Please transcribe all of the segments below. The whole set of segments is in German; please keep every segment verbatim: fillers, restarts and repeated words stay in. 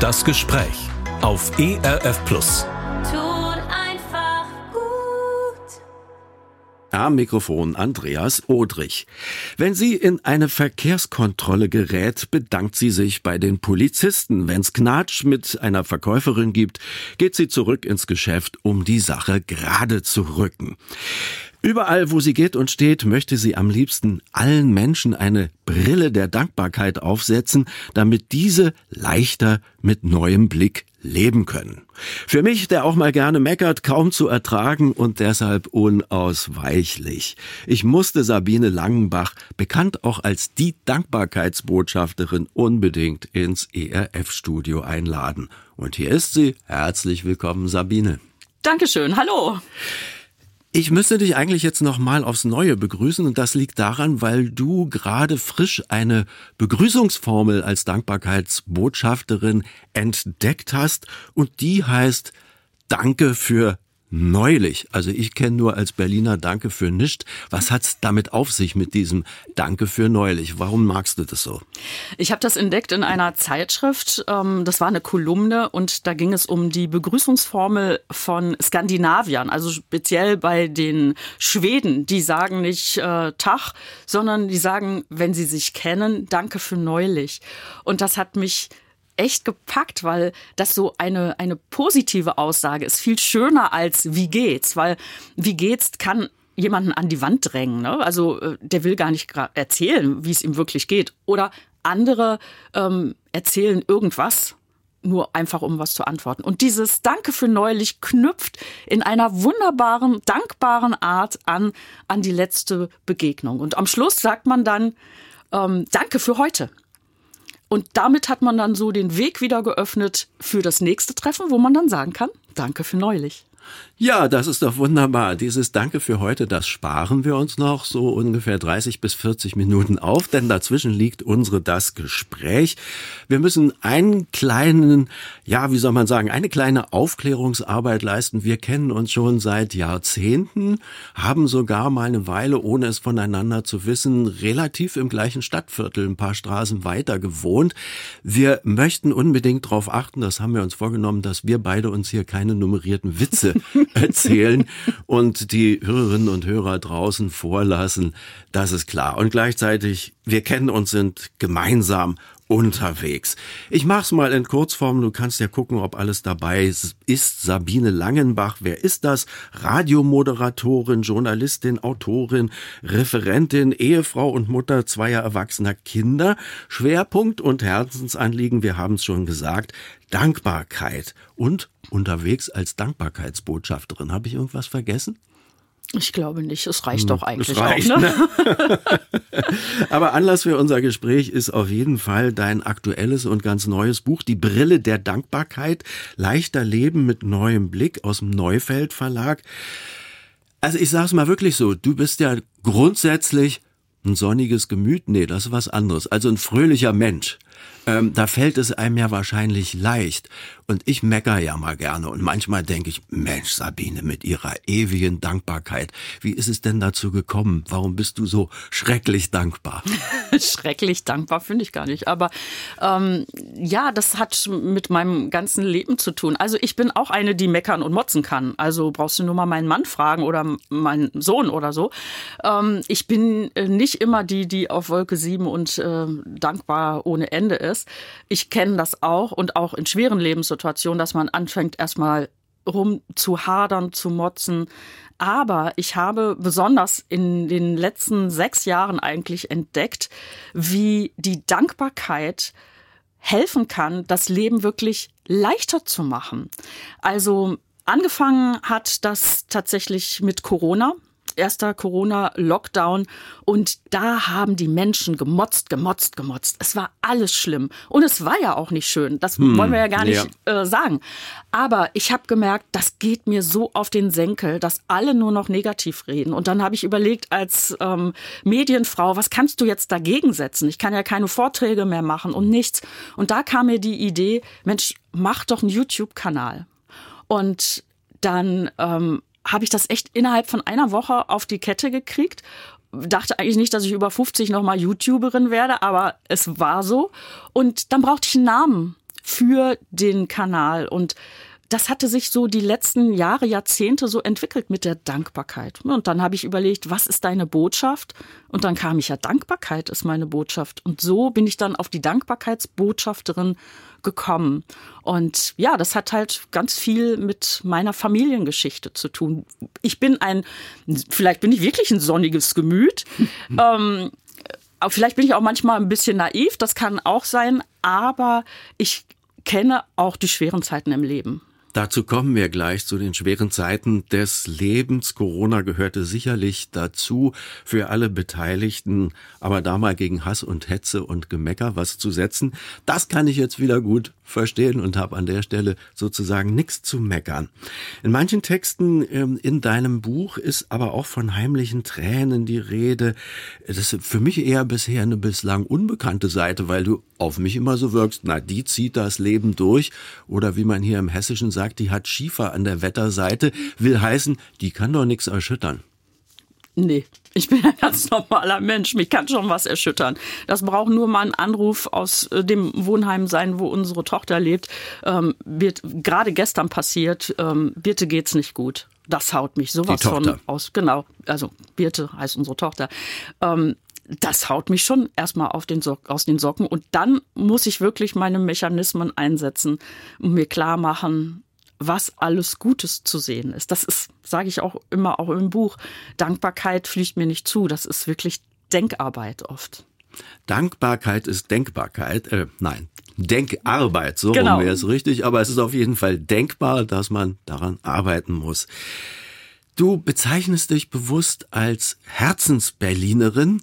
Das Gespräch auf E R F Plus. Tut einfach gut. Am Mikrofon Andreas Odrich. Wenn sie in eine Verkehrskontrolle gerät, bedankt sie sich bei den Polizisten. Wenn's Knatsch mit einer Verkäuferin gibt, geht sie zurück ins Geschäft, um die Sache gerade zu rücken. Überall, wo sie geht und steht, möchte sie am liebsten allen Menschen eine Brille der Dankbarkeit aufsetzen, damit diese leichter mit neuem Blick leben können. Für mich, der auch mal gerne meckert, kaum zu ertragen und deshalb unausweichlich. Ich musste Sabine Langenbach, bekannt auch als die Dankbarkeitsbotschafterin, unbedingt ins E R F-Studio einladen. Und hier ist sie. Herzlich willkommen, Sabine. Dankeschön, hallo. Ich müsste dich eigentlich jetzt noch mal aufs Neue begrüßen und das liegt daran, weil du gerade frisch eine Begrüßungsformel als Dankbarkeitsbotschafterin entdeckt hast und die heißt Danke für neulich. Also ich kenne nur als Berliner Danke für nischt. Was hat's damit auf sich mit diesem Danke für neulich? Warum magst du das so? Ich habe das entdeckt in einer Zeitschrift. Das war eine Kolumne und da ging es um die Begrüßungsformel von Skandinaviern. Also speziell bei den Schweden. Die sagen nicht äh, Tag, sondern die sagen, wenn sie sich kennen, Danke für neulich. Und das hat mich echt gepackt, weil das so eine eine positive Aussage ist, viel schöner als wie geht's, weil wie geht's kann jemanden an die Wand drängen, ne? Also der will gar nicht erzählen, wie es ihm wirklich geht, oder andere ähm, erzählen irgendwas, nur einfach um was zu antworten. Und dieses Danke für neulich knüpft in einer wunderbaren, dankbaren Art an an die letzte Begegnung. Und am Schluss sagt man dann ähm, Danke für heute. Und damit hat man dann so den Weg wieder geöffnet für das nächste Treffen, wo man dann sagen kann, danke für neulich. Ja, das ist doch wunderbar. Dieses Danke für heute, das sparen wir uns noch so ungefähr dreißig bis vierzig Minuten auf, denn dazwischen liegt unsere Das Gespräch. Wir müssen einen kleinen, ja, wie soll man sagen, eine kleine Aufklärungsarbeit leisten. Wir kennen uns schon seit Jahrzehnten, haben sogar mal eine Weile, ohne es voneinander zu wissen, relativ im gleichen Stadtviertel, ein paar Straßen weiter gewohnt. Wir möchten unbedingt darauf achten, das haben wir uns vorgenommen, dass wir beide uns hier keine nummerierten Witze erzählen und die Hörerinnen und Hörer draußen vorlassen, das ist klar. Und gleichzeitig, wir kennen uns, sind gemeinsam unterwegs. Ich mach's mal in Kurzform, du kannst ja gucken, ob alles dabei ist. Ist Sabine Langenbach, wer ist das? Radiomoderatorin, Journalistin, Autorin, Referentin, Ehefrau und Mutter zweier erwachsener Kinder. Schwerpunkt und Herzensanliegen, wir haben es schon gesagt, Dankbarkeit und unterwegs als Dankbarkeitsbotschafterin. Habe ich irgendwas vergessen? Ich glaube nicht, es reicht doch eigentlich es reicht, auch. Ne? Ne? Aber Anlass für unser Gespräch ist auf jeden Fall dein aktuelles und ganz neues Buch, Die Brille der Dankbarkeit, leichter Leben mit neuem Blick aus dem Neufeld Verlag. Also ich sag's mal wirklich so, du bist ja grundsätzlich ein sonniges Gemüt, nee, das ist was anderes, also ein fröhlicher Mensch. Ähm, da fällt es einem ja wahrscheinlich leicht. Und ich mecker ja mal gerne. Und manchmal denke ich, Mensch, Sabine, mit ihrer ewigen Dankbarkeit, wie ist es denn dazu gekommen? Warum bist du so schrecklich dankbar? Schrecklich dankbar finde ich gar nicht. Aber ähm, ja, das hat mit meinem ganzen Leben zu tun. Also ich bin auch eine, die meckern und motzen kann. Also brauchst du nur mal meinen Mann fragen oder meinen Sohn oder so. Ähm, ich bin nicht immer die, die auf Wolke sieben und äh, dankbar ohne Ende ist. Ich kenne das auch und auch in schweren Lebenssituationen, dass man anfängt erstmal rum zu hadern, zu motzen. Aber ich habe besonders in den letzten sechs Jahren eigentlich entdeckt, wie die Dankbarkeit helfen kann, das Leben wirklich leichter zu machen. Also angefangen hat das tatsächlich mit Corona. Erster Corona-Lockdown und da haben die Menschen gemotzt, gemotzt, gemotzt. Es war alles schlimm und es war ja auch nicht schön. Das hm, wollen wir ja gar nicht ja. äh, sagen. Aber ich habe gemerkt, das geht mir so auf den Senkel, dass alle nur noch negativ reden. Und dann habe ich überlegt als ähm, Medienfrau, was kannst du jetzt dagegen setzen? Ich kann ja keine Vorträge mehr machen und nichts. Und da kam mir die Idee, Mensch, mach doch einen YouTube-Kanal. Und dann ähm, habe ich das echt innerhalb von einer Woche auf die Kette gekriegt. Dachte eigentlich nicht, dass ich über fünfzig nochmal YouTuberin werde, aber es war so. Und dann brauchte ich einen Namen für den Kanal. Und das hatte sich so die letzten Jahre, Jahrzehnte so entwickelt mit der Dankbarkeit. Und dann habe ich überlegt, was ist deine Botschaft? Und dann kam ich ja, Dankbarkeit ist meine Botschaft. Und so bin ich dann auf die Dankbarkeitsbotschafterin gekommen. Und ja, das hat halt ganz viel mit meiner Familiengeschichte zu tun. Ich bin ein, vielleicht bin ich wirklich ein sonniges Gemüt. ähm, vielleicht bin ich auch manchmal ein bisschen naiv, das kann auch sein. Aber ich kenne auch die schweren Zeiten im Leben. Dazu kommen wir gleich, zu den schweren Zeiten des Lebens. Corona gehörte sicherlich dazu, für alle Beteiligten, aber da mal gegen Hass und Hetze und Gemecker was zu setzen, das kann ich jetzt wieder gut verstehen und habe an der Stelle sozusagen nichts zu meckern. In manchen Texten ähm, in deinem Buch ist aber auch von heimlichen Tränen die Rede. Das ist für mich eher bisher eine bislang unbekannte Seite, weil du auf mich immer so wirkst, na, die zieht das Leben durch. Oder wie man hier im Hessischen sagt, die hat Schiefer an der Wetterseite, will heißen, die kann doch nichts erschüttern. Nee, ich bin ein ganz normaler Mensch. Mich kann schon was erschüttern. Das braucht nur mal ein Anruf aus dem Wohnheim sein, wo unsere Tochter lebt. Ähm, wird gerade gestern passiert, ähm, Birte geht's nicht gut. Das haut mich sowas von aus. Genau, also Birte heißt unsere Tochter. Ähm, Das haut mich schon erstmal auf den Sock, aus den Socken. Und dann muss ich wirklich meine Mechanismen einsetzen und mir klar machen, was alles Gutes zu sehen ist. Das ist, sage ich auch immer, auch im Buch, Dankbarkeit fliegt mir nicht zu. Das ist wirklich Denkarbeit oft. Dankbarkeit ist Denkbarkeit, äh, nein, Denkarbeit, so genau. rum wäre es richtig. Aber es ist auf jeden Fall denkbar, dass man daran arbeiten muss. Du bezeichnest dich bewusst als Herzensberlinerin.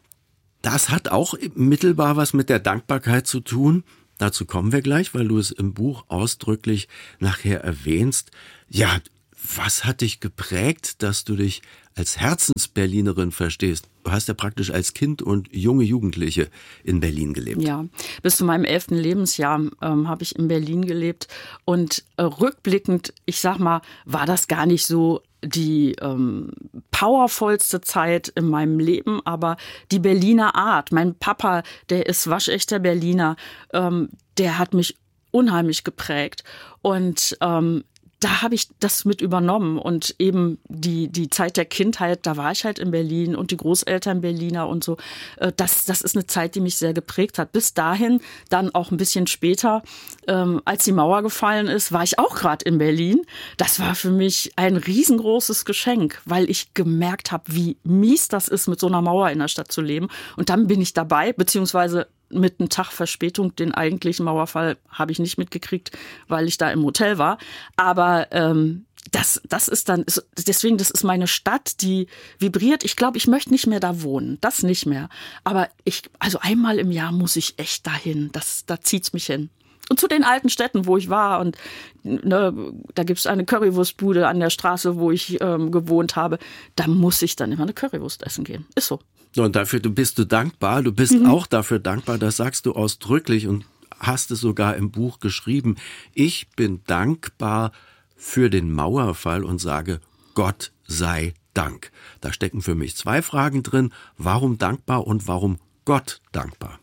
Das hat auch mittelbar was mit der Dankbarkeit zu tun. Dazu kommen wir gleich, weil du es im Buch ausdrücklich nachher erwähnst. Ja, was hat dich geprägt, dass du dich als Herzensberlinerin verstehst? Du hast ja praktisch als Kind und junge Jugendliche in Berlin gelebt. Ja, bis zu meinem elften Lebensjahr ähm, habe ich in Berlin gelebt. Und äh, rückblickend, ich sag mal, war das gar nicht so die ähm, powervollste Zeit in meinem Leben, aber die Berliner Art. Mein Papa, der ist waschechter Berliner, ähm, der hat mich unheimlich geprägt. Und ähm, da habe ich das mit übernommen und eben die die Zeit der Kindheit, da war ich halt in Berlin und die Großeltern Berliner und so. Das das ist eine Zeit, die mich sehr geprägt hat. Bis dahin, dann auch ein bisschen später, ähm, als die Mauer gefallen ist, war ich auch gerade in Berlin. Das war für mich ein riesengroßes Geschenk, weil ich gemerkt habe, wie mies das ist, mit so einer Mauer in der Stadt zu leben. Und dann bin ich dabei, beziehungsweise mit einem Tag Verspätung, den eigentlichen Mauerfall habe ich nicht mitgekriegt, weil ich da im Hotel war. Aber ähm, das, das ist dann, deswegen, das ist meine Stadt, die vibriert. Ich glaube, ich möchte nicht mehr da wohnen, das nicht mehr. Aber ich, also einmal im Jahr muss ich echt dahin. Das, da zieht's mich hin. Und zu den alten Städten, wo ich war. Und ne, da gibt's eine Currywurstbude an der Straße, wo ich ähm, gewohnt habe. Da muss ich dann immer eine Currywurst essen gehen. Ist so. Und dafür du bist du dankbar. Du bist mhm. auch dafür dankbar. Das sagst du ausdrücklich und hast es sogar im Buch geschrieben. Ich bin dankbar für den Mauerfall und sage, Gott sei Dank. Da stecken für mich zwei Fragen drin. Warum dankbar und warum Gott dankbar?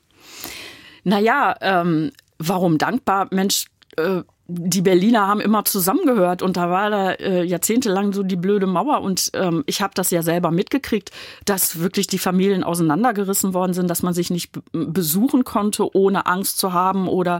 Naja, ähm, warum dankbar? Mensch, äh, die Berliner haben immer zusammengehört und da war da äh, jahrzehntelang so die blöde Mauer und ähm, ich habe das ja selber mitgekriegt, dass wirklich die Familien auseinandergerissen worden sind, dass man sich nicht b- besuchen konnte, ohne Angst zu haben oder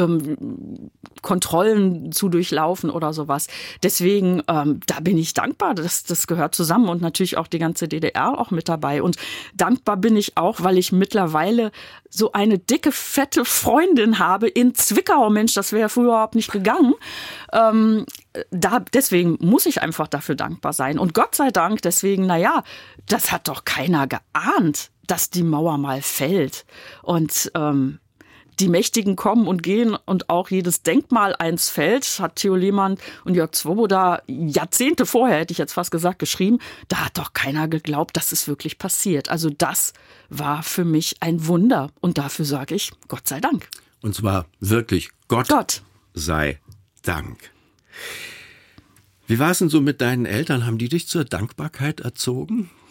ähm, Kontrollen zu durchlaufen oder sowas. Deswegen, ähm, da bin ich dankbar, das, das gehört zusammen und natürlich auch die ganze D D R auch mit dabei. Und dankbar bin ich auch, weil ich mittlerweile so eine dicke, fette Freundin habe in Zwickau. Mensch, das wäre früher überhaupt nicht gegangen. Ähm, da, deswegen muss ich einfach dafür dankbar sein. Und Gott sei Dank, deswegen, naja, das hat doch keiner geahnt, dass die Mauer mal fällt. Und ähm, die Mächtigen kommen und gehen und auch jedes Denkmal eins fällt, hat Theo Lehmann und Jörg Swoboda Jahrzehnte vorher, hätte ich jetzt fast gesagt, geschrieben. Da hat doch keiner geglaubt, dass es wirklich passiert. Also das war für mich ein Wunder und dafür sage ich Gott sei Dank. Und zwar wirklich Gott, Gott. sei Dank. Wie war es denn so mit deinen Eltern? Haben die dich zur Dankbarkeit erzogen?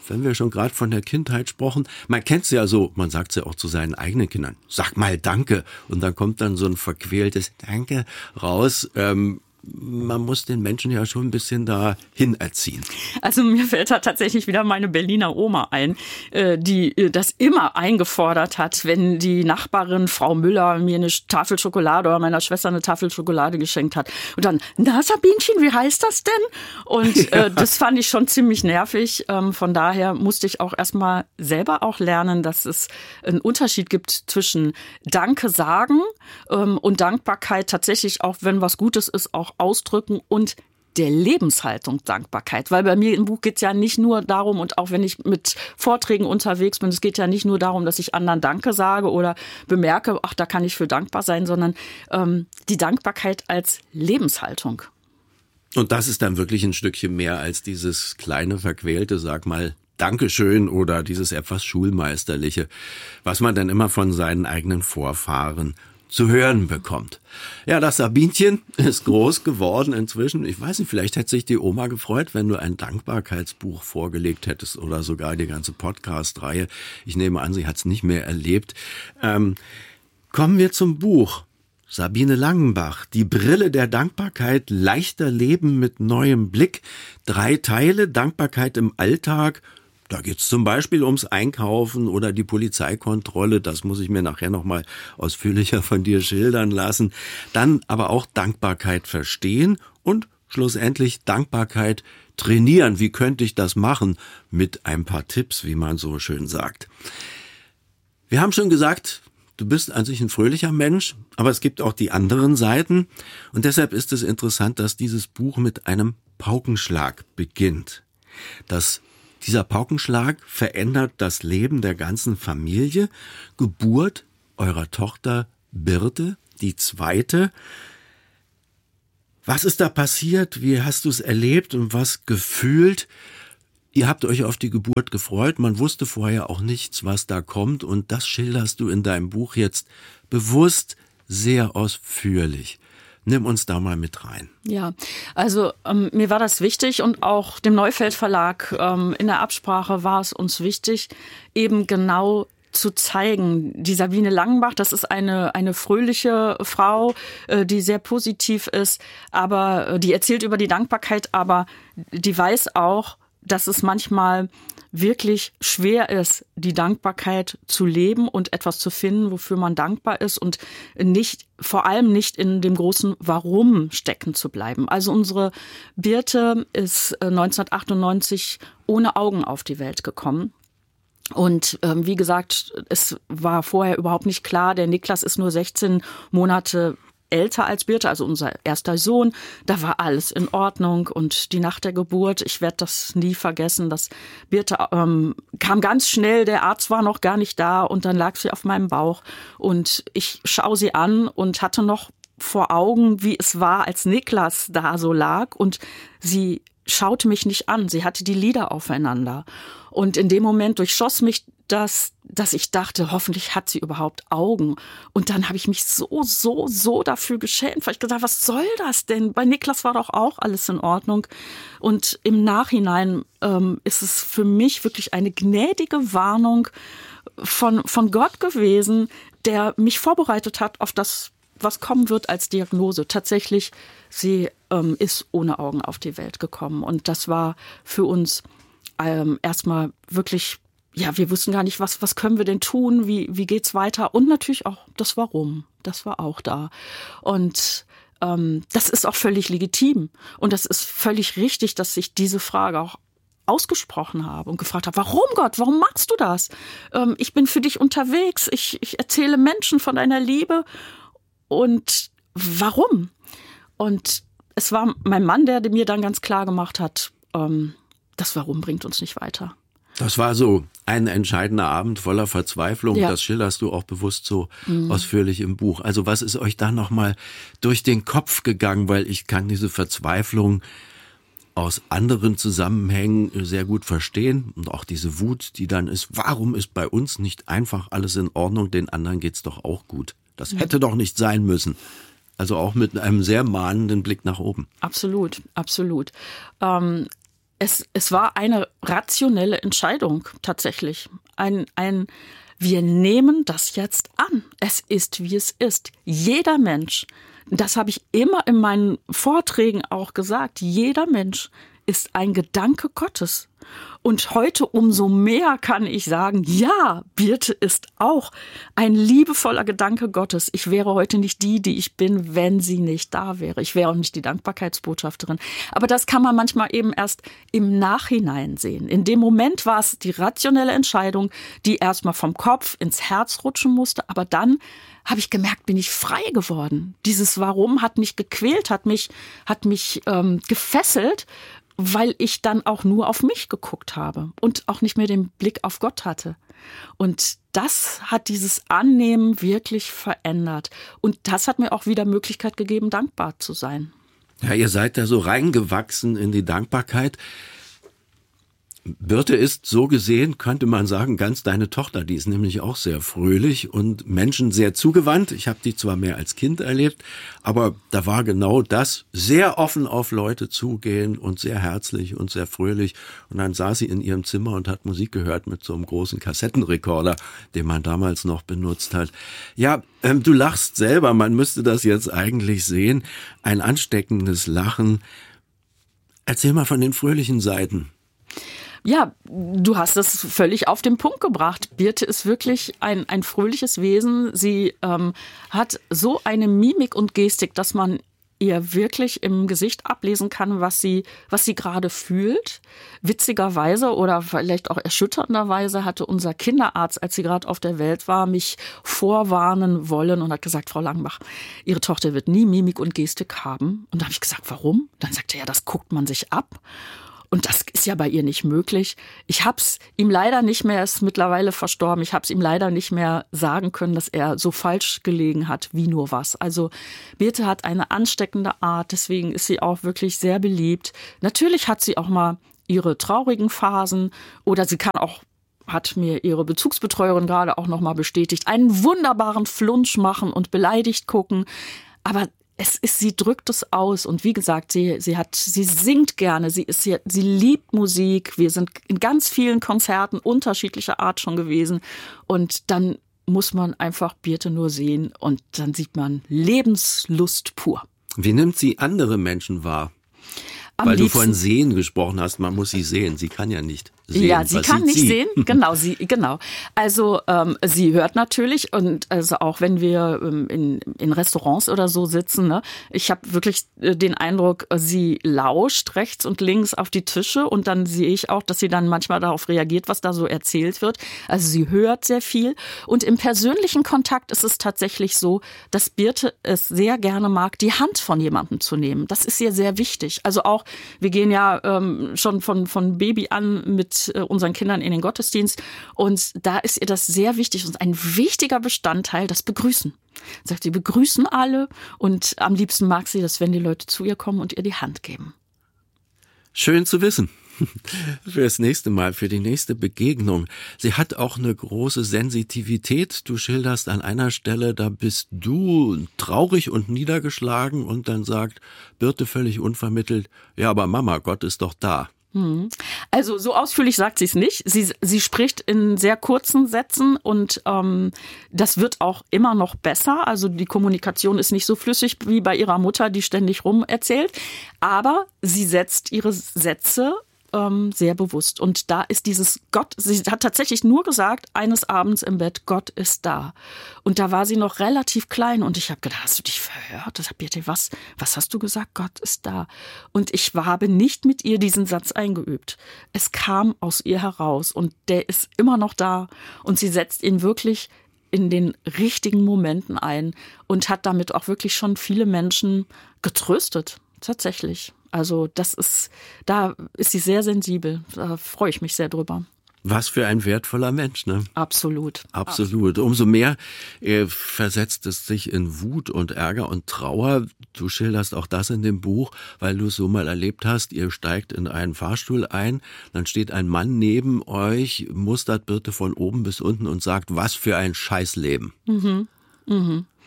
wenn wir schon gerade von der Kindheit sprechen, man kennt es ja so, man sagt es ja auch zu seinen eigenen Kindern, sag mal Danke. Und dann kommt dann so ein verquältes Danke raus. Ähm, man muss den Menschen ja schon ein bisschen dahin erziehen. Also mir fällt da tatsächlich wieder meine Berliner Oma ein, die das immer eingefordert hat, wenn die Nachbarin Frau Müller mir eine Tafel Schokolade oder meiner Schwester eine Tafel Schokolade geschenkt hat. Und dann, na Sabinchen, wie heißt das denn? Und ja. äh, das fand ich schon ziemlich nervig. Ähm, von daher musste ich auch erstmal selber auch lernen, dass es einen Unterschied gibt zwischen Danke sagen ähm, und Dankbarkeit tatsächlich auch, wenn was Gutes ist, auch ausdrücken und der Lebenshaltung Dankbarkeit. Weil bei mir im Buch geht es ja nicht nur darum, und auch wenn ich mit Vorträgen unterwegs bin, es geht ja nicht nur darum, dass ich anderen Danke sage oder bemerke, ach, da kann ich für dankbar sein, sondern ähm, die Dankbarkeit als Lebenshaltung. Und das ist dann wirklich ein Stückchen mehr als dieses kleine, verquälte, sag mal, Dankeschön oder dieses etwas Schulmeisterliche, was man dann immer von seinen eigenen Vorfahren zu hören bekommt. Ja, das Sabinchen ist groß geworden inzwischen. Ich weiß nicht, vielleicht hätte sich die Oma gefreut, wenn du ein Dankbarkeitsbuch vorgelegt hättest oder sogar die ganze Podcast-Reihe. Ich nehme an, sie hat es nicht mehr erlebt. Ähm, kommen wir zum Buch. Sabine Langenbach, die Brille der Dankbarkeit, leichter Leben mit neuem Blick. Drei Teile, Dankbarkeit im Alltag. Da geht's zum Beispiel ums Einkaufen oder die Polizeikontrolle. Das muss ich mir nachher nochmal ausführlicher von dir schildern lassen. Dann aber auch Dankbarkeit verstehen und schlussendlich Dankbarkeit trainieren. Wie könnte ich das machen? Mit ein paar Tipps, wie man so schön sagt. Wir haben schon gesagt, du bist an sich ein fröhlicher Mensch, aber es gibt auch die anderen Seiten. Und deshalb ist es interessant, dass dieses Buch mit einem Paukenschlag beginnt. Das Dieser Paukenschlag verändert das Leben der ganzen Familie. Geburt eurer Tochter Birte, die zweite. Was ist da passiert? Wie hast du es erlebt und was gefühlt? Ihr habt euch auf die Geburt gefreut. Man wusste vorher auch nichts, was da kommt. Und das schilderst du in deinem Buch jetzt bewusst sehr ausführlich. Nimm uns da mal mit rein. Ja, also ähm, mir war das wichtig und auch dem Neufeld Verlag ähm, in der Absprache war es uns wichtig, eben genau zu zeigen. Die Sabine Langenbach, das ist eine eine fröhliche Frau, äh, die sehr positiv ist, aber äh, die erzählt über die Dankbarkeit, aber die weiß auch, dass es manchmal wirklich schwer ist, die Dankbarkeit zu leben und etwas zu finden, wofür man dankbar ist und nicht, vor allem nicht in dem großen Warum stecken zu bleiben. Also unsere Birte ist neunzehnhundertachtundneunzig ohne Augen auf die Welt gekommen. Und ähm, wie gesagt, es war vorher überhaupt nicht klar, der Niklas ist nur sechzehn Monate älter als Birte, also unser erster Sohn. Da war alles in Ordnung und die Nacht der Geburt, ich werde das nie vergessen, dass Birte ähm, kam ganz schnell, der Arzt war noch gar nicht da und dann lag sie auf meinem Bauch und ich schaue sie an und hatte noch vor Augen, wie es war, als Niklas da so lag und sie schaute mich nicht an, sie hatte die Lider aufeinander und in dem Moment durchschoss mich das, dass ich dachte, hoffentlich hat sie überhaupt Augen. Und dann habe ich mich so, so, so dafür geschämt, weil ich gedacht, was soll das denn? Bei Niklas war doch auch alles in Ordnung. Und im Nachhinein ähm, ist es für mich wirklich eine gnädige Warnung von, von Gott gewesen, der mich vorbereitet hat auf das, was kommen wird als Diagnose. Tatsächlich, sie ähm, ist ohne Augen auf die Welt gekommen. Und das war für uns ähm, erstmal wirklich, ja, wir wussten gar nicht, was, was können wir denn tun, wie, wie geht's weiter und natürlich auch das Warum, das war auch da und ähm, das ist auch völlig legitim und das ist völlig richtig, dass ich diese Frage auch ausgesprochen habe und gefragt habe, warum Gott, warum machst du das? Ähm, ich bin für dich unterwegs, ich, ich erzähle Menschen von deiner Liebe und warum? Und es war mein Mann, der mir dann ganz klar gemacht hat, ähm, das Warum bringt uns nicht weiter. Das war so ein entscheidender Abend voller Verzweiflung. Ja. Das schilderst du auch bewusst so mhm. ausführlich im Buch. Also was ist euch da nochmal durch den Kopf gegangen? Weil ich kann diese Verzweiflung aus anderen Zusammenhängen sehr gut verstehen. Und auch diese Wut, die dann ist, warum ist bei uns nicht einfach alles in Ordnung? Den anderen geht's doch auch gut. Das ja. hätte doch nicht sein müssen. Also auch mit einem sehr mahnenden Blick nach oben. Absolut, absolut. Ähm es, es war eine rationelle Entscheidung tatsächlich. Ein, ein, wir nehmen das jetzt an. Es ist, wie es ist. Jeder Mensch, das habe ich immer in meinen Vorträgen auch gesagt, jeder Mensch ist ein Gedanke Gottes. Und heute umso mehr kann ich sagen, ja, Birte ist auch ein liebevoller Gedanke Gottes. Ich wäre heute nicht die, die ich bin, wenn sie nicht da wäre. Ich wäre auch nicht die Dankbarkeitsbotschafterin. Aber das kann man manchmal eben erst im Nachhinein sehen. In dem Moment war es die rationelle Entscheidung, die erstmal vom Kopf ins Herz rutschen musste. Aber dann habe ich gemerkt, bin ich frei geworden. Dieses Warum hat mich gequält, hat mich, hat mich ähm, gefesselt, weil ich dann auch nur auf mich geguckt habe und auch nicht mehr den Blick auf Gott hatte. Und das hat dieses Annehmen wirklich verändert. Und das hat mir auch wieder Möglichkeit gegeben, dankbar zu sein. Ja, ihr seid da so reingewachsen in die Dankbarkeit. Birte ist so gesehen, könnte man sagen, ganz deine Tochter. Die ist nämlich auch sehr fröhlich und Menschen sehr zugewandt. Ich habe die zwar mehr als Kind erlebt, aber da war genau das, sehr offen auf Leute zugehen und sehr herzlich und sehr fröhlich. Und dann saß sie in ihrem Zimmer und hat Musik gehört mit so einem großen Kassettenrekorder, den man damals noch benutzt hat. Ja, ähm, du lachst selber, man müsste das jetzt eigentlich sehen. Ein ansteckendes Lachen. Erzähl mal von den fröhlichen Seiten. Ja, du hast das völlig auf den Punkt gebracht. Birte ist wirklich ein, ein fröhliches Wesen. Sie ähm, hat so eine Mimik und Gestik, dass man ihr wirklich im Gesicht ablesen kann, was sie, was sie gerade fühlt. Witzigerweise oder vielleicht auch erschütternderweise hatte unser Kinderarzt, als sie gerade auf der Welt war, mich vorwarnen wollen und hat gesagt, Frau Langenbach, Ihre Tochter wird nie Mimik und Gestik haben. Und da habe ich gesagt, warum? Dann sagte er, ja, das guckt man sich ab. Und das ist ja bei ihr nicht möglich. Ich habe es ihm leider nicht mehr, er ist mittlerweile verstorben, ich habe es ihm leider nicht mehr sagen können, dass er so falsch gelegen hat, wie nur was. Also Birte hat eine ansteckende Art, deswegen ist sie auch wirklich sehr beliebt. Natürlich hat sie auch mal ihre traurigen Phasen oder sie kann auch, hat mir ihre Bezugsbetreuerin gerade auch noch mal bestätigt, einen wunderbaren Flunsch machen und beleidigt gucken. Aber Es ist, sie drückt es aus und wie gesagt, sie, sie hat, sie singt gerne, sie ist, sie, sie liebt Musik. Wir sind in ganz vielen Konzerten unterschiedlicher Art schon gewesen und dann muss man einfach Birte nur sehen und dann sieht man Lebenslust pur. Wie nimmt sie andere Menschen wahr? Am Weil liebsten, du von sehen gesprochen hast, man muss sie sehen. Sie kann ja nicht sehen. Ja, sie Was kann sieht nicht sie? sehen. Genau, sie, genau. Also ähm, sie hört natürlich und also auch wenn wir ähm, in, in Restaurants oder so sitzen, ne, ich habe wirklich äh, den Eindruck, sie lauscht rechts und links auf die Tische und dann sehe ich auch, dass sie dann manchmal darauf reagiert, was da so erzählt wird. Also sie hört sehr viel und im persönlichen Kontakt ist es tatsächlich so, dass Birte es sehr gerne mag, die Hand von jemandem zu nehmen. Das ist ihr sehr wichtig. Also auch wir gehen ja ähm, schon von, von Baby an mit äh, unseren Kindern in den Gottesdienst und da ist ihr das sehr wichtig und ein wichtiger Bestandteil, das Begrüßen. Sagt sie, begrüßen alle und am liebsten mag sie das, wenn die Leute zu ihr kommen und ihr die Hand geben. Schön zu wissen. Für das nächste Mal, für die nächste Begegnung. Sie hat auch eine große Sensitivität. Du schilderst an einer Stelle, da bist du traurig und niedergeschlagen und dann sagt Birte völlig unvermittelt, ja, aber Mama, Gott ist doch da. Also so ausführlich sagt sie es nicht. Sie, sie spricht in sehr kurzen Sätzen und ähm, das wird auch immer noch besser. Also die Kommunikation ist nicht so flüssig wie bei ihrer Mutter, die ständig rum erzählt. Aber sie setzt ihre Sätze ähm, sehr bewusst. Und da ist dieses Gott, sie hat tatsächlich nur gesagt, eines Abends im Bett, Gott ist da. Und da war sie noch relativ klein und ich habe gedacht, hast du dich verhört? Das hab ich, was, was hast du gesagt? Gott ist da. Und ich habe nicht mit ihr diesen Satz eingeübt. Es kam aus ihr heraus und der ist immer noch da und sie setzt ihn wirklich in den richtigen Momenten ein und hat damit auch wirklich schon viele Menschen getröstet. Tatsächlich. Also das ist, da ist sie sehr sensibel. Da freue ich mich sehr drüber. Was für ein wertvoller Mensch, ne? Absolut. Absolut. Umso mehr äh, versetzt es sich in Wut und Ärger und Trauer. Du schilderst auch das in dem Buch, weil du es so mal erlebt hast. Ihr steigt in einen Fahrstuhl ein, dann steht ein Mann neben euch, mustert Birte von oben bis unten und sagt, was für ein Scheißleben. Mhm. Mhm.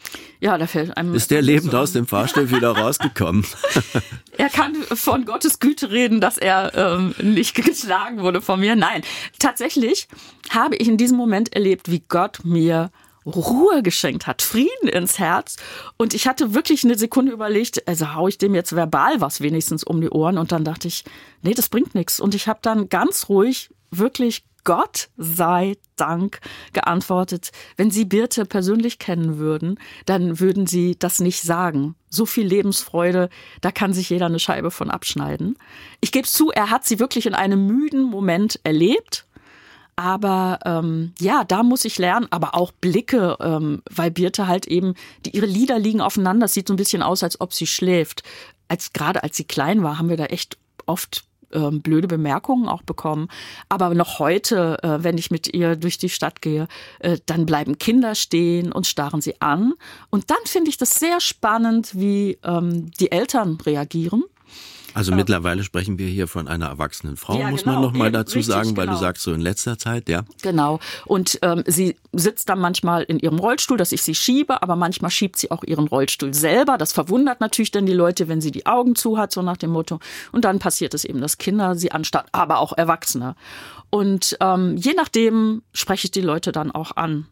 Ja, da fällt einem. Ist der lebend aus dem Fahrstuhl wieder rausgekommen? Er kann von Gottes Güte reden, dass er ähm, nicht geschlagen wurde von mir. Nein, tatsächlich habe ich in diesem Moment erlebt, wie Gott mir Ruhe geschenkt hat, Frieden ins Herz. Und ich hatte wirklich eine Sekunde überlegt, also hau ich dem jetzt verbal was wenigstens um die Ohren. Und dann dachte ich, nee, das bringt nichts. Und ich habe dann ganz ruhig wirklich Gott sei Dank geantwortet, wenn Sie Birte persönlich kennen würden, dann würden Sie das nicht sagen. So viel Lebensfreude, da kann sich jeder eine Scheibe von abschneiden. Ich gebe es zu, er hat sie wirklich in einem müden Moment erlebt. Aber ähm, ja, da muss ich lernen, aber auch Blicke, ähm, weil Birte halt eben, die, ihre Lider liegen aufeinander. Es sieht so ein bisschen aus, als ob sie schläft. Als, gerade als sie klein war, haben wir da echt oft ähm, blöde Bemerkungen auch bekommen. Aber noch heute, äh, wenn ich mit ihr durch die Stadt gehe, äh, dann bleiben Kinder stehen und starren sie an. Und dann finde ich das sehr spannend, wie ähm, die Eltern reagieren. Also mittlerweile sprechen wir hier von einer erwachsenen Frau, ja, muss genau, man noch mal eben, dazu richtig, sagen, weil genau. du sagst so in letzter Zeit, ja. Genau. Und ähm, sie sitzt dann manchmal in ihrem Rollstuhl, dass ich sie schiebe, aber manchmal schiebt sie auch ihren Rollstuhl selber. Das verwundert natürlich dann die Leute, wenn sie die Augen zu hat, so nach dem Motto. Und dann passiert es eben, dass Kinder sie anstarren, aber auch Erwachsene. Und ähm, je nachdem spreche ich die Leute dann auch an.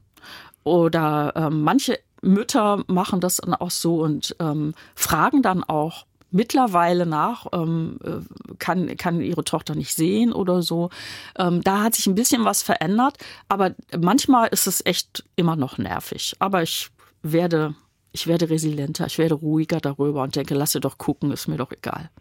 Oder ähm, manche Mütter machen das dann auch so und ähm, fragen dann auch mittlerweile nach, ähm, kann, kann ihre Tochter nicht sehen oder so. Ähm, da hat sich ein bisschen was verändert, aber manchmal ist es echt immer noch nervig. Aber ich werde, ich werde resilienter, ich werde ruhiger darüber und denke, lass sie doch gucken, ist mir doch egal.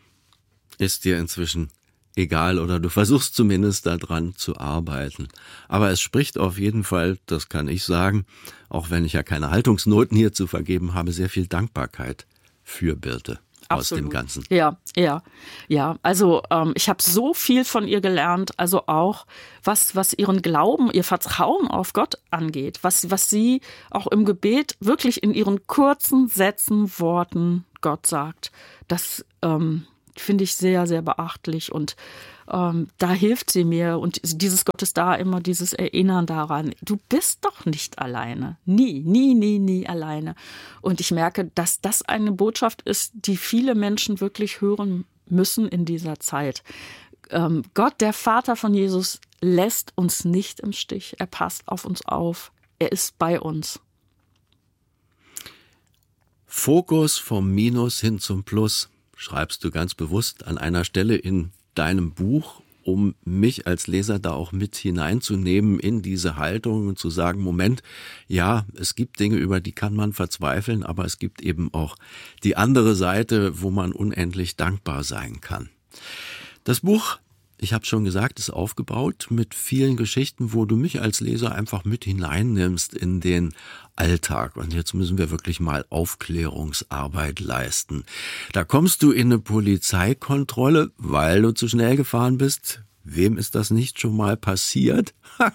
Ist dir inzwischen egal oder du versuchst zumindest daran zu arbeiten. Aber es spricht auf jeden Fall, das kann ich sagen, auch wenn ich ja keine Haltungsnoten hier zu vergeben habe, sehr viel Dankbarkeit für Birte. Aus Absolut. dem Ganzen. Ja, ja, ja. Also ähm, ich habe so viel von ihr gelernt, also auch was was ihren Glauben, ihr Vertrauen auf Gott angeht, was was sie auch im Gebet wirklich in ihren kurzen Sätzen, Worten Gott sagt. Das ähm, finde ich sehr, sehr beachtlich und ähm, da hilft sie mir und dieses Gott ist da immer dieses Erinnern daran, du bist doch nicht alleine, nie, nie, nie, nie alleine. Und ich merke, dass das eine Botschaft ist, die viele Menschen wirklich hören müssen in dieser Zeit. Ähm, Gott, der Vater von Jesus, lässt uns nicht im Stich, er passt auf uns auf, er ist bei uns. Fokus vom Minus hin zum Plus schreibst du ganz bewusst an einer Stelle in deinem Buch, um mich als Leser da auch mit hineinzunehmen in diese Haltung und zu sagen, Moment, ja, es gibt Dinge, über die kann man verzweifeln, aber es gibt eben auch die andere Seite, wo man unendlich dankbar sein kann. Das Buch, ich habe schon gesagt, ist aufgebaut mit vielen Geschichten, wo du mich als Leser einfach mit hineinnimmst in den Alltag. Und jetzt müssen wir wirklich mal Aufklärungsarbeit leisten. Da kommst du in eine Polizeikontrolle, weil du zu schnell gefahren bist. Wem ist das nicht schon mal passiert?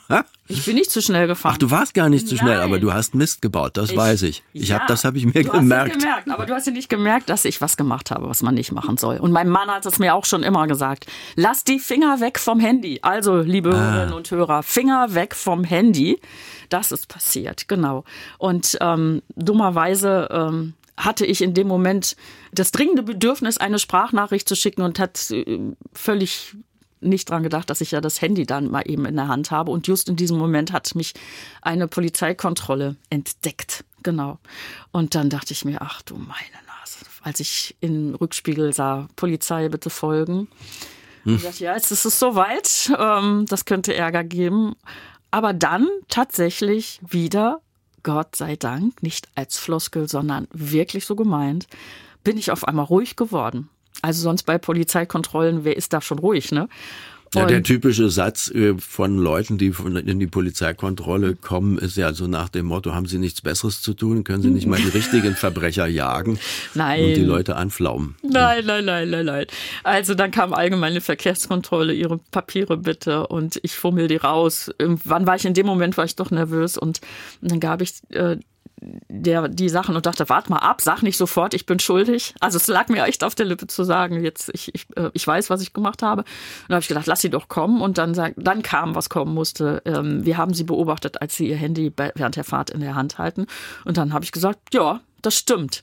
Ich bin nicht zu schnell gefahren. Ach, du warst gar nicht zu schnell, Nein. aber du hast Mist gebaut, das Ich- weiß ich. Ich ja, hab, das habe ich mir du gemerkt. Hast es gemerkt. Aber du hast ja nicht gemerkt, dass ich was gemacht habe, was man nicht machen soll. Und mein Mann hat es mir auch schon immer gesagt. Lass die Finger weg vom Handy. Also, liebe Ah. Hörerinnen und Hörer, Finger weg vom Handy. Das ist passiert, genau. Und ähm, dummerweise ähm, hatte ich in dem Moment das dringende Bedürfnis, eine Sprachnachricht zu schicken und hat äh, völlig nicht dran gedacht, dass ich ja das Handy dann mal eben in der Hand habe. Und just in diesem Moment hat mich eine Polizeikontrolle entdeckt. Genau. Und dann dachte ich mir, ach du meine Nase. Als ich im Rückspiegel sah, Polizei, bitte folgen. Hm. Ich dachte, ja, jetzt ist es soweit. Ähm, das könnte Ärger geben. Aber dann tatsächlich wieder, Gott sei Dank, nicht als Floskel, sondern wirklich so gemeint, bin ich auf einmal ruhig geworden. Also sonst bei Polizeikontrollen, wer ist da schon ruhig, ne? Ja, der Und- typische Satz äh, von Leuten, die von- in die Polizeikontrolle kommen, ist ja so nach dem Motto, haben sie nichts Besseres zu tun, können sie nicht mal die richtigen Verbrecher jagen Nein. und die Leute anflaumen. Nein, nein, nein, nein, nein. Also dann kam allgemeine Verkehrskontrolle, ihre Papiere bitte und ich fummel die raus. Irgendwann war ich in dem Moment, war ich doch nervös und dann gab ich äh, der, die Sachen und dachte, wart mal ab, sag nicht sofort, ich bin schuldig. Also es lag mir echt auf der Lippe zu sagen, jetzt ich, ich, ich weiß, was ich gemacht habe. Und dann habe ich gedacht, lass sie doch kommen. Und dann, sag, dann kam, was kommen musste. Ähm, wir haben sie beobachtet, als sie ihr Handy während der Fahrt in der Hand halten. Und dann habe ich gesagt, ja, das stimmt.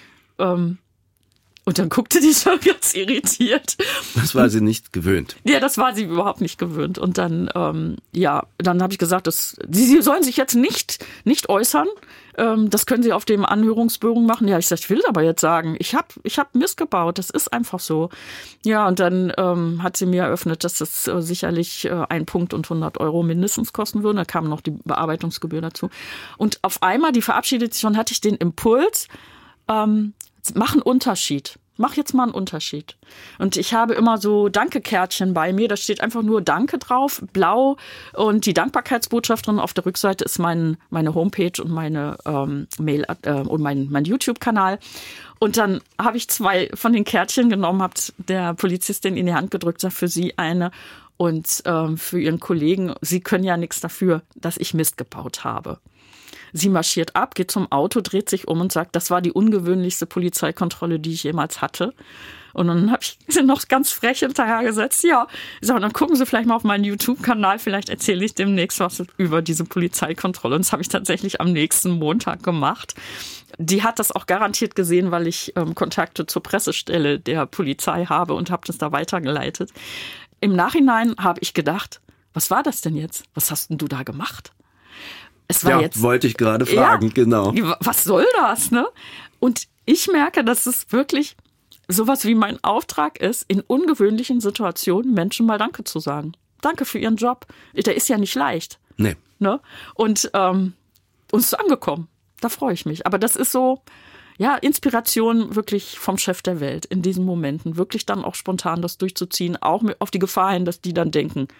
Ähm, Und dann guckte die schon ganz irritiert. Das war sie nicht gewöhnt. Ja, das war sie überhaupt nicht gewöhnt. Und dann, ähm, ja, dann habe ich gesagt, dass, sie, sie sollen sich jetzt nicht, nicht äußern. Ähm, das können sie auf dem Anhörungsbogen machen. Ja, ich sag, ich will aber jetzt sagen, ich habe ich hab Mist gebaut. Das ist einfach so. Ja, und dann ähm, hat sie mir eröffnet, dass das äh, sicherlich äh, ein Punkt und hundert Euro mindestens kosten würde. Da kam noch die Bearbeitungsgebühr dazu. Und auf einmal, die verabschiedet sich und hatte ich den Impuls, ähm, mach einen Unterschied. Mach jetzt mal einen Unterschied. Und ich habe immer so Danke-Kärtchen bei mir. Da steht einfach nur Danke drauf, blau. Und die Dankbarkeitsbotschaft drin. Auf der Rückseite ist mein, meine Homepage und meine ähm, Mail äh, und mein, mein YouTube-Kanal. Und dann habe ich zwei von den Kärtchen genommen, habe der Polizistin in die Hand gedrückt, sag für sie eine und ähm, für ihren Kollegen. Sie können ja nichts dafür, dass ich Mist gebaut habe. Sie marschiert ab, geht zum Auto, dreht sich um und sagt, das war die ungewöhnlichste Polizeikontrolle, die ich jemals hatte. Und dann habe ich sie noch ganz frech hinterhergesetzt. Ja, ich sag, dann gucken Sie vielleicht mal auf meinen YouTube-Kanal, vielleicht erzähle ich demnächst was über diese Polizeikontrolle. Und das habe ich tatsächlich am nächsten Montag gemacht. Die hat das auch garantiert gesehen, weil ich ähm, Kontakte zur Pressestelle der Polizei habe und habe das da weitergeleitet. Im Nachhinein habe ich gedacht, was war das denn jetzt? Was hast denn du da gemacht? Es war ja, jetzt, wollte ich gerade fragen, ja, genau. Was soll das, ne? Und ich merke, dass es wirklich sowas wie mein Auftrag ist, in ungewöhnlichen Situationen Menschen mal Danke zu sagen. Danke für ihren Job. Der ist ja nicht leicht. Nee. Ne? Und ähm, uns ist angekommen. Da freue ich mich. Aber das ist so, ja, Inspiration wirklich vom Chef der Welt in diesen Momenten. Wirklich dann auch spontan das durchzuziehen, auch mit, auf die Gefahr hin, dass die dann denken,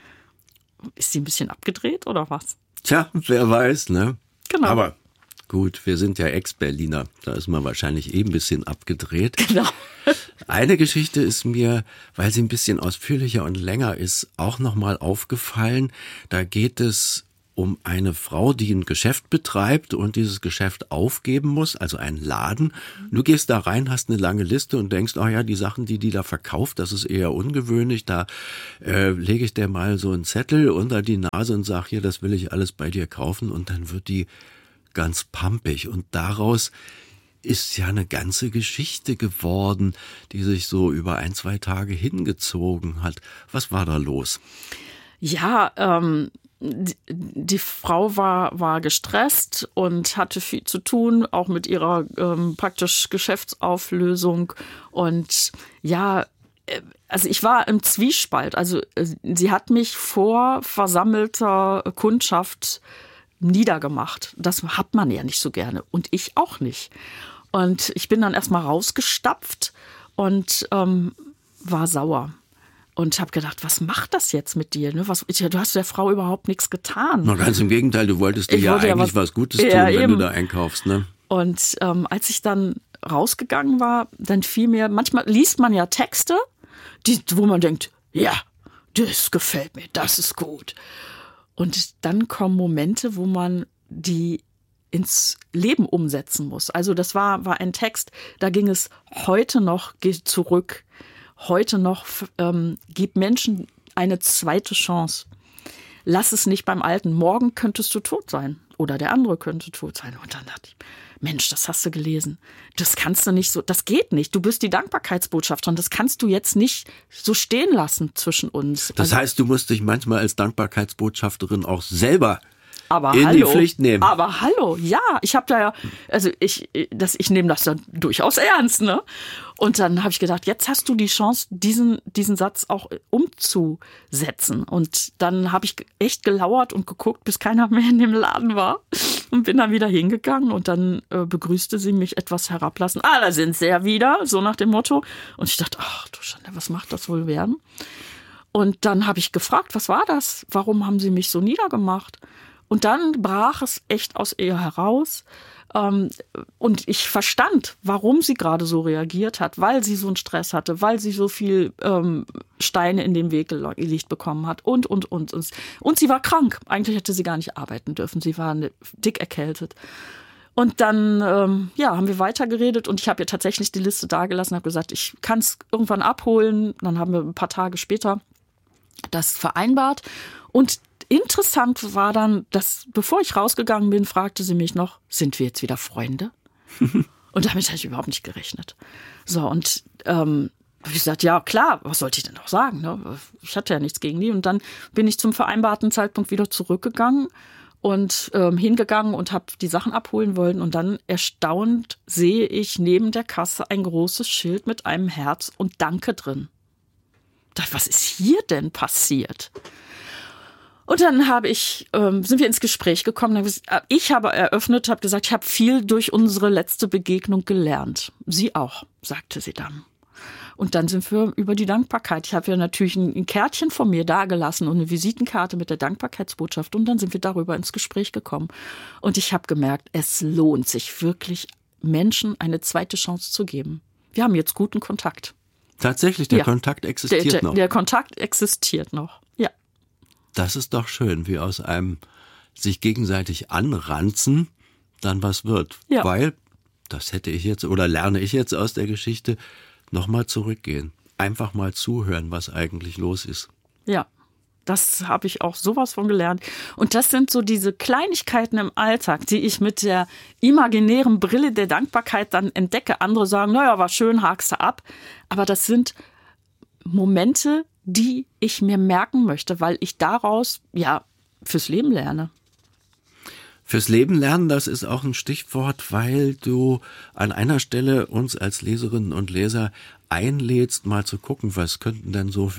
ist sie ein bisschen abgedreht oder was? Tja, wer weiß, ne? Genau. Aber gut, wir sind ja Ex-Berliner. Da ist man wahrscheinlich eh ein bisschen abgedreht. Genau. Eine Geschichte ist mir, weil sie ein bisschen ausführlicher und länger ist, auch nochmal aufgefallen. Da geht es um eine Frau, die ein Geschäft betreibt und dieses Geschäft aufgeben muss, also einen Laden. Du gehst da rein, hast eine lange Liste und denkst, oh ja, die Sachen, die die da verkauft, das ist eher ungewöhnlich. Da äh, lege ich dir mal so einen Zettel unter die Nase und sag, hier, das will ich alles bei dir kaufen. Und dann wird die ganz pampig. Und daraus ist ja eine ganze Geschichte geworden, die sich so über ein, zwei Tage hingezogen hat. Was war da los? Ja, ähm... Die, die Frau war, war gestresst und hatte viel zu tun, auch mit ihrer ähm, praktisch Geschäftsauflösung. Und ja, also ich war im Zwiespalt. Also sie hat mich vor versammelter Kundschaft niedergemacht. Das hat man ja nicht so gerne und ich auch nicht. Und ich bin dann erstmal rausgestapft und ähm, war sauer. Und habe gedacht, was macht das jetzt mit dir? Was, du hast der Frau überhaupt nichts getan. Na, ganz im Gegenteil, du wolltest dir ich ja wollte eigentlich ja was, was Gutes tun, ja, wenn eben. du da einkaufst, ne? Und ähm, als ich dann rausgegangen war, dann fiel mir, manchmal liest man ja Texte, die, wo man denkt, ja, das gefällt mir, das ist gut. Und dann kommen Momente, wo man die ins Leben umsetzen muss. Also das war, war ein Text, da ging es heute noch, geh zurück. Heute noch, ähm, gib Menschen eine zweite Chance. Lass es nicht beim Alten. Morgen könntest du tot sein. Oder der andere könnte tot sein. Und dann dachte ich, Mensch, das hast du gelesen. Das kannst du nicht so, das geht nicht. Du bist die Dankbarkeitsbotschafterin. Das kannst du jetzt nicht so stehen lassen zwischen uns. Das also, heißt, du musst dich manchmal als Dankbarkeitsbotschafterin auch selber aber in hallo, die Pflicht nehmen. Aber hallo, ja, ich habe da ja, also ich, das, ich nehme das dann durchaus ernst, ne? Und dann habe ich gedacht, jetzt hast du die Chance, diesen, diesen Satz auch umzusetzen. Und dann habe ich echt gelauert und geguckt, bis keiner mehr in dem Laden war. Und bin dann wieder hingegangen und dann äh, begrüßte sie mich etwas herablassen. Ah, da sind sie ja wieder, so nach dem Motto. Und ich dachte, ach du Schande, was macht das wohl werden? Und dann habe ich gefragt, was war das? Warum haben sie mich so niedergemacht? Und dann brach es echt aus ihr heraus. Ähm, und ich verstand, warum sie gerade so reagiert hat, weil sie so einen Stress hatte, weil sie so viel ähm, Steine in den Weg gelegt bekommen hat und, und, und. Und sie war krank. Eigentlich hätte sie gar nicht arbeiten dürfen. Sie war dick erkältet. Und dann ähm, ja, haben wir weitergeredet und ich habe ihr tatsächlich die Liste dagelassen, habe gesagt, ich kann es irgendwann abholen. Dann haben wir ein paar Tage später das vereinbart. Und interessant war dann, dass bevor ich rausgegangen bin, fragte sie mich noch, sind wir jetzt wieder Freunde? Und damit habe ich überhaupt nicht gerechnet. So, und ähm, habe ich gesagt, ja klar, was sollte ich denn noch sagen? Ne? Ich hatte ja nichts gegen die. Und dann bin ich zum vereinbarten Zeitpunkt wieder zurückgegangen und ähm, hingegangen und habe die Sachen abholen wollen. Und dann erstaunt sehe ich neben der Kasse ein großes Schild mit einem Herz und Danke drin. Ich dachte, was ist hier denn passiert? Und dann habe ich, ähm, sind wir ins Gespräch gekommen. Ich habe eröffnet, habe gesagt, ich habe viel durch unsere letzte Begegnung gelernt. Sie auch, sagte sie dann. Und dann sind wir über die Dankbarkeit. Ich habe ja natürlich ein Kärtchen von mir dagelassen und eine Visitenkarte mit der Dankbarkeitsbotschaft. Und dann sind wir darüber ins Gespräch gekommen. Und ich habe gemerkt, es lohnt sich wirklich, Menschen eine zweite Chance zu geben. Wir haben jetzt guten Kontakt. Tatsächlich, der ja. Kontakt existiert der, der, noch. Der Kontakt existiert noch, ja. Das ist doch schön, wie aus einem sich gegenseitig anranzen dann was wird. Ja. Weil, das hätte ich jetzt oder lerne ich jetzt aus der Geschichte, nochmal zurückgehen. Einfach mal zuhören, was eigentlich los ist. Ja, das habe ich auch sowas von gelernt. Und das sind so diese Kleinigkeiten im Alltag, die ich mit der imaginären Brille der Dankbarkeit dann entdecke. Andere sagen, naja, war schön, hakst du ab. Aber das sind Momente, die ich mir merken möchte, weil ich daraus ja fürs Leben lerne. Fürs Leben lernen, das ist auch ein Stichwort, weil du an einer Stelle uns als Leserinnen und Leser einlädst, mal zu gucken, was könnten denn so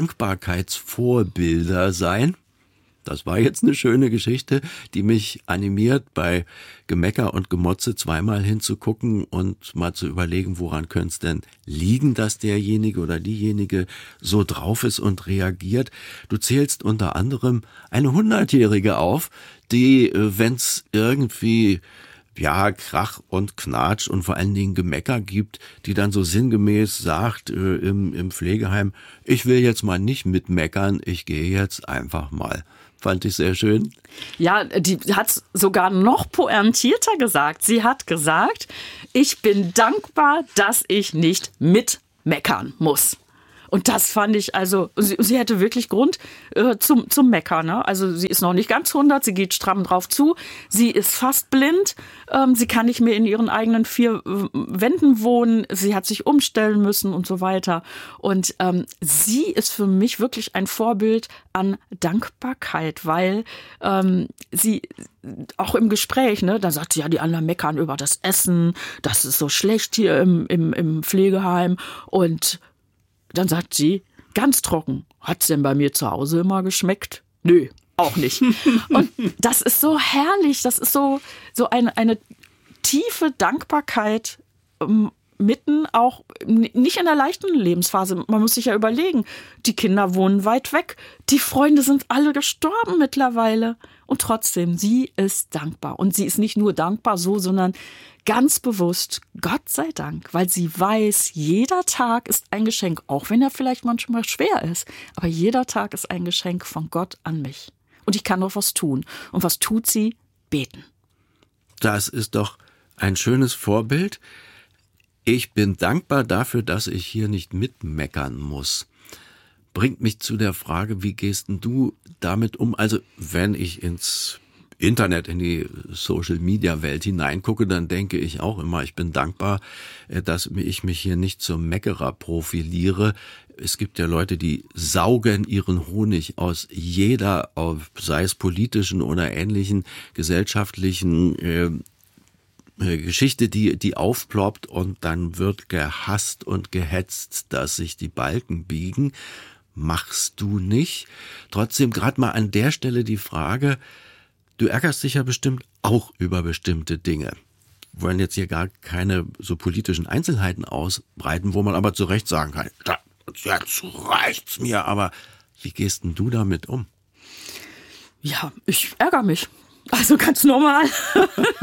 Dankbarkeitsvorbilder sein. Das war jetzt eine schöne Geschichte, die mich animiert, bei Gemecker und Gemotze zweimal hinzugucken und mal zu überlegen, woran könnte es denn liegen, dass derjenige oder diejenige so drauf ist und reagiert. Du zählst unter anderem eine Hundertjährige auf, die, wenn es irgendwie ja Krach und Knatsch und vor allen Dingen Gemecker gibt, die dann so sinngemäß sagt äh, im, im Pflegeheim, ich will jetzt mal nicht mitmeckern, ich gehe jetzt einfach mal. Fand ich sehr schön. Ja, die hat sogar noch pointierter gesagt. Sie hat gesagt, ich bin dankbar, dass ich nicht mitmeckern muss. Und das fand ich, also, sie, sie hätte wirklich Grund äh, zum, zum Meckern. Ne? Also sie ist noch nicht ganz hundert, sie geht stramm drauf zu. Sie ist fast blind, ähm, sie kann nicht mehr in ihren eigenen vier äh, Wänden wohnen. Sie hat sich umstellen müssen und so weiter. Und ähm, sie ist für mich wirklich ein Vorbild an Dankbarkeit, weil ähm, sie auch im Gespräch, ne, da sagt sie, ja, die anderen meckern über das Essen, das ist so schlecht hier im, im, im Pflegeheim. Und dann sagt sie, ganz trocken, hat's denn bei mir zu Hause immer geschmeckt? Nö, auch nicht. Und das ist so herrlich, das ist so, so eine, eine tiefe Dankbarkeit, ähm, mitten auch, nicht in der leichten Lebensphase. Man muss sich ja überlegen, die Kinder wohnen weit weg, die Freunde sind alle gestorben mittlerweile. Und trotzdem, sie ist dankbar. Und sie ist nicht nur dankbar so, sondern ganz bewusst, Gott sei Dank, weil sie weiß, jeder Tag ist ein Geschenk, auch wenn er vielleicht manchmal schwer ist. Aber jeder Tag ist ein Geschenk von Gott an mich. Und ich kann doch was tun. Und was tut sie? Beten. Das ist doch ein schönes Vorbild. Ich bin dankbar dafür, dass ich hier nicht mitmeckern muss. Bringt mich zu der Frage, wie gehst denn du damit um? Also wenn ich ins Internet, in die Social-Media-Welt hineingucke, dann denke ich auch immer, ich bin dankbar, dass ich mich hier nicht zum Meckerer profiliere. Es gibt ja Leute, die saugen ihren Honig aus jeder, sei es politischen oder ähnlichen gesellschaftlichen äh, Geschichte, die, die aufploppt und dann wird gehasst und gehetzt, dass sich die Balken biegen. Machst du nicht. Trotzdem gerade mal an der Stelle die Frage, du ärgerst dich ja bestimmt auch über bestimmte Dinge. Wir wollen jetzt hier gar keine so politischen Einzelheiten ausbreiten, wo man aber zu Recht sagen kann, jetzt reicht's mir, aber wie gehst denn du damit um? Ja, ich ärgere mich. Also ganz normal.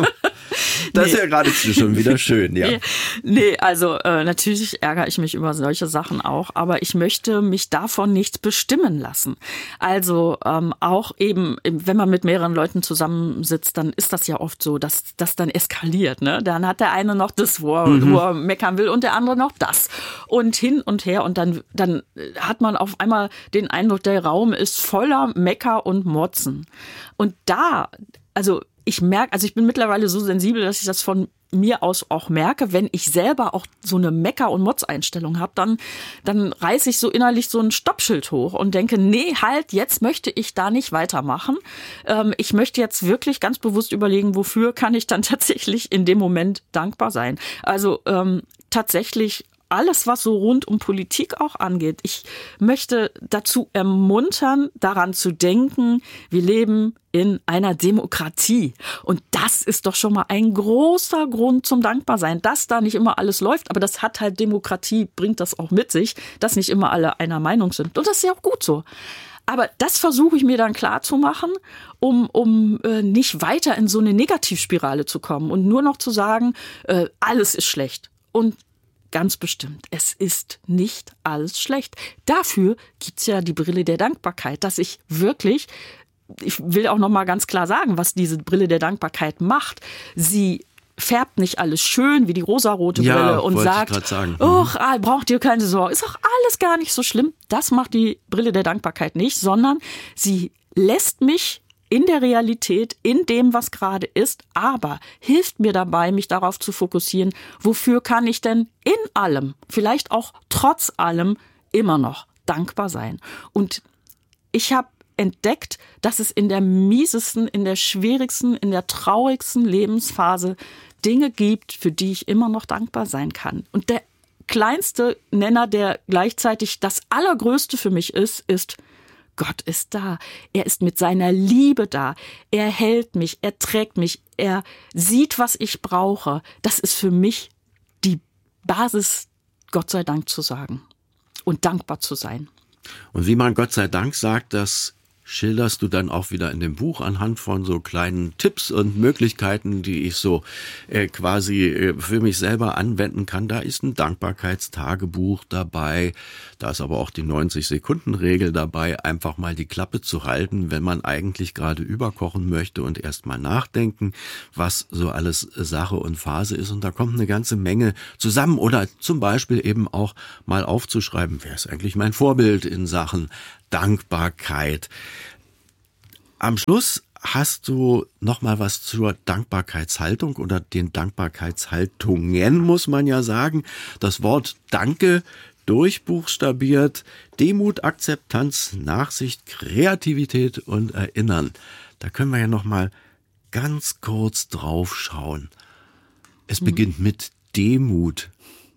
Das Nee. ist ja geradezu schon wieder schön, ja. Nee, nee also äh, natürlich ärgere ich mich über solche Sachen auch, aber ich möchte mich davon nicht bestimmen lassen. Also ähm, auch eben, wenn man mit mehreren Leuten zusammensitzt, dann ist das ja oft so, dass das dann eskaliert. Ne? Dann hat der eine noch das, wo er, mhm. wo er meckern will und der andere noch das. Und hin und her und dann, dann hat man auf einmal den Eindruck, der Raum ist voller Mecker und Motzen. Und da, also ich merke, also ich bin mittlerweile so sensibel, dass ich das von mir aus auch merke, wenn ich selber auch so eine Mecker- und Motz-Einstellung habe, dann, dann reiße ich so innerlich so ein Stoppschild hoch und denke, nee, halt, jetzt möchte ich da nicht weitermachen. Ähm, ich möchte jetzt wirklich ganz bewusst überlegen, wofür kann ich dann tatsächlich in dem Moment dankbar sein. Also ähm, tatsächlich alles, was so rund um Politik auch angeht. Ich möchte dazu ermuntern, daran zu denken, wir leben in einer Demokratie. Und das ist doch schon mal ein großer Grund zum Dankbarsein, dass da nicht immer alles läuft. Aber das hat halt Demokratie, bringt das auch mit sich, dass nicht immer alle einer Meinung sind. Und das ist ja auch gut so. Aber das versuche ich mir dann klar zu machen, um, um äh, nicht weiter in so eine Negativspirale zu kommen und nur noch zu sagen, äh, alles ist schlecht. Und ganz bestimmt, es ist nicht alles schlecht. Dafür gibt's ja die Brille der Dankbarkeit, dass ich wirklich, ich will auch noch mal ganz klar sagen, was diese Brille der Dankbarkeit macht. Sie färbt nicht alles schön wie die rosarote ja, Brille und sagt, oh, braucht ihr keine Sorge, ist doch alles gar nicht so schlimm. Das macht die Brille der Dankbarkeit nicht, sondern sie lässt mich in der Realität, in dem, was gerade ist, aber hilft mir dabei, mich darauf zu fokussieren, wofür kann ich denn in allem, vielleicht auch trotz allem, immer noch dankbar sein. Und ich habe entdeckt, dass es in der miesesten, in der schwierigsten, in der traurigsten Lebensphase Dinge gibt, für die ich immer noch dankbar sein kann. Und der kleinste Nenner, der gleichzeitig das Allergrößte für mich ist, ist, Gott ist da. Er ist mit seiner Liebe da. Er hält mich, er trägt mich, er sieht, was ich brauche. Das ist für mich die Basis, Gott sei Dank zu sagen und dankbar zu sein. Und wie man Gott sei Dank sagt, das schilderst du dann auch wieder in dem Buch anhand von so kleinen Tipps und Möglichkeiten, die ich so äh, quasi äh, für mich selber anwenden kann. Da ist ein Dankbarkeitstagebuch dabei, da ist aber auch die neunzig-Sekunden-Regel dabei, einfach mal die Klappe zu halten, wenn man eigentlich gerade überkochen möchte und erst mal nachdenken, was so alles Sache und Phase ist. Und da kommt eine ganze Menge zusammen oder zum Beispiel eben auch mal aufzuschreiben, wer ist eigentlich mein Vorbild in Sachen Dankbarkeit. Am Schluss hast du noch mal was zur Dankbarkeitshaltung oder den Dankbarkeitshaltungen, muss man ja sagen. Das Wort Danke durchbuchstabiert. Demut, Akzeptanz, Nachsicht, Kreativität und Erinnern. Da können wir ja noch mal ganz kurz drauf schauen. Es hm. beginnt mit Demut.